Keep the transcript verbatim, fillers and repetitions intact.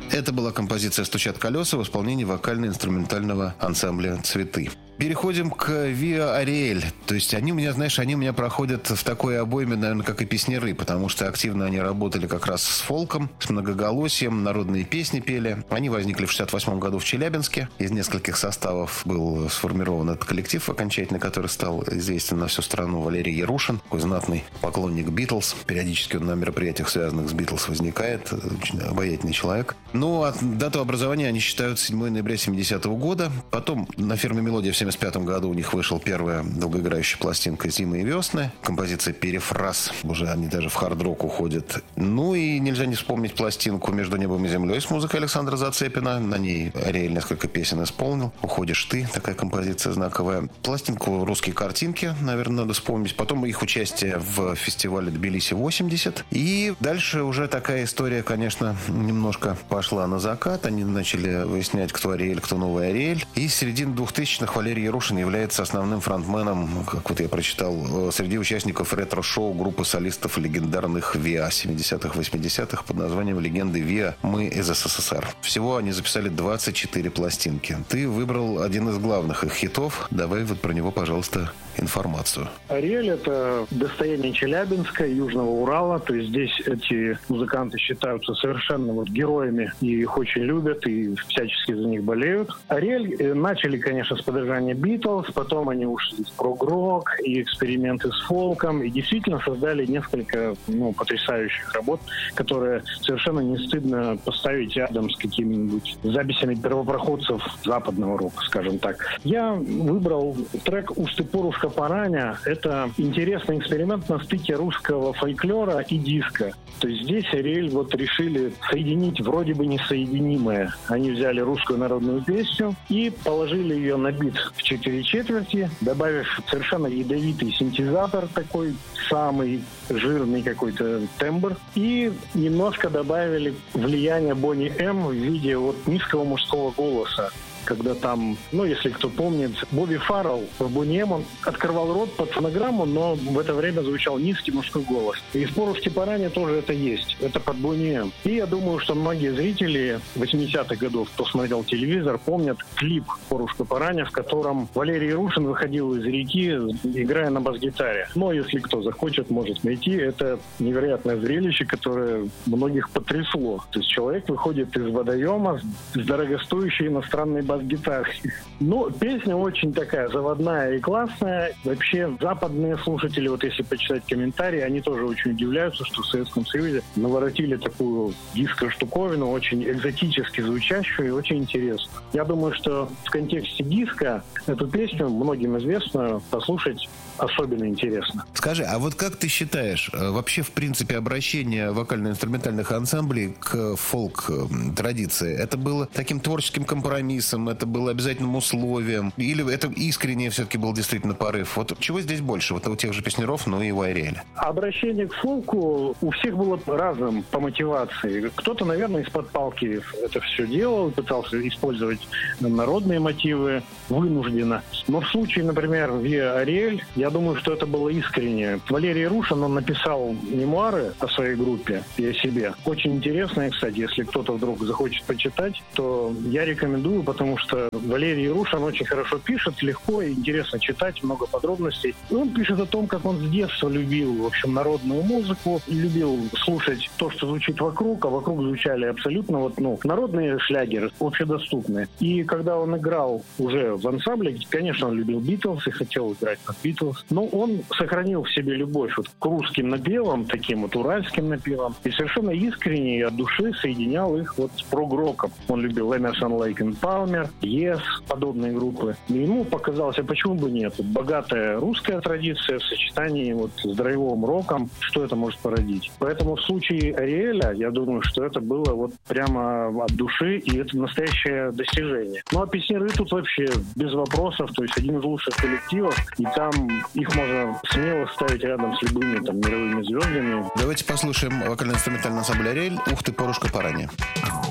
Это была композиция «Стучат колеса» в исполнении вокально-инструментального ансамбля «Цветы». Переходим к Виа Ариэль. То есть они у меня, знаешь, они у меня проходят в такой обойме, наверное, как и песняры, потому что активно они работали как раз с фолком, с многоголосием, народные песни пели. Они возникли в шестьдесят восьмом году в Челябинске. Из нескольких составов был сформирован этот коллектив окончательно, который стал известен на всю страну. Валерий Ярушин, такой знатный поклонник Битлз. Периодически он на мероприятиях, связанных с Битлз, возникает. Очень обаятельный человек. Ну, а дату образования они считают седьмого ноября семидесятого года. Потом на фирме «Мелодия» в семьдесят пятом году у них вышла первая долгоиграющая пластинка «Зимы и весны». Композиция «Перефраз». Уже они даже в хард-рок уходят. Ну и нельзя не вспомнить пластинку «Между небом и землей» с музыкой Александра Зацепина. На ней Ариэль несколько песен исполнил. «Уходишь ты», такая композиция знаковая. Пластинку «Русские картинки», наверное, надо вспомнить. Потом их участие в фестивале «Тбилиси-восемьдесят». И дальше уже такая история, конечно, немножко пошла на закат. Они начали выяснять, кто Ариэль, кто новый Ариэль. И с середины двухтысячных Валерий Ярушин является основным фронтменом, как вот я прочитал, среди участников ретро-шоу группы солистов легендарных ВИА семидесятых-восьмидесятых под названием «Легенды ВИА. Мы из СССР». Всего они записали двадцать четыре пластинки. Ты выбрал один из главных их хитов. Давай вот про него, пожалуйста, информацию. Ариэль — это достояние Челябинска, Южного Урала. То есть здесь эти музыканты считаются совершенно вот героями, и их очень любят, и всячески за них болеют. Ариэль начали, конечно, с подражания Битлз, потом они ушли в прог-рок и эксперименты с фолком, и действительно создали несколько ну, потрясающих работ, которые совершенно не стыдно поставить рядом с какими-нибудь записями первопроходцев западного рока, скажем так. Я выбрал трек «Уж ты, порушка, пораня». Это интересный эксперимент на стыке русского фольклора и диска. То есть здесь Ариэль вот решили соединить вроде бы несоединимое. Они взяли русскую народную песню и положили ее на бит в четыре четверти, добавив совершенно ядовитый синтезатор такой, самый жирный какой-то тембр, и немножко добавили влияние Бонни М в виде вот низкого мужского голоса. Когда там, ну, если кто помнит, Бобби Фаррелл в Бонни Эм, он открывал рот под фонограмму, но в это время звучал низкий мужской голос. И в «Порушке пораня» тоже это есть. Это под Бонни Эм. И я думаю, что многие зрители восьмидесятых годов, кто смотрел телевизор, помнят клип «Порушка пораня», в котором Валерий Ярушин выходил из реки, играя на бас-гитаре. Но если кто захочет, может найти. Это невероятное зрелище, которое многих потрясло. То есть человек выходит из водоема с дорогостоящей иностранной бас-гитарой. Ну, песня очень такая заводная и классная. Вообще, западные слушатели, вот если почитать комментарии, они тоже очень удивляются, что в Советском Союзе наворотили такую диско-штуковину, очень экзотически звучащую и очень интересную. Я думаю, что в контексте диска эту песню, многим известную, послушать особенно интересно. Скажи, а вот как ты считаешь, вообще, в принципе, обращение вокально-инструментальных ансамблей к фолк-традиции, это было таким творческим компромиссом, это было обязательным условием, или это искренне все-таки был действительно порыв? Вот чего здесь больше? Вот у тех же песняров, ну и у Ариэля. Обращение к фолку у всех было разным по мотивации. Кто-то, наверное, из-под палки это все делал, пытался использовать народные мотивы вынужденно. Но в случае, например, Виа Ариэль, я думаю, что это было искренне. Валерий Ярушин, он написал мемуары о своей группе и о себе. Очень интересные, кстати, если кто-то вдруг захочет почитать, то я рекомендую, потому что Валерий Ярушин очень хорошо пишет, легко и интересно читать, много подробностей. И он пишет о том, как он с детства любил, в общем, народную музыку, любил слушать то, что звучит вокруг, а вокруг звучали абсолютно вот, ну, народные шлягеры, общедоступные. И когда он играл уже в ансамбле, конечно, он любил Битлз и хотел играть на Битлз, но он сохранил в себе любовь вот к русским напевам, таким вот уральским напевам, и совершенно искренне и от души соединял их вот с прог-роком. Он любил Эмерсон, Лейк и Палмер, Yes, подобные группы. И ему показалось, а почему бы нет? Богатая русская традиция в сочетании вот с драйвовым роком, что это может породить. Поэтому в случае Ариэля, я думаю, что это было вот прямо от души, и это настоящее достижение. Ну а песняры тут вообще без вопросов, то есть один из лучших коллективов, и там их можно смело ставить рядом с любыми там мировыми звездами. Давайте послушаем вокально-инструментальный ансамбль Ариэль «Ух ты, порушка, пораня».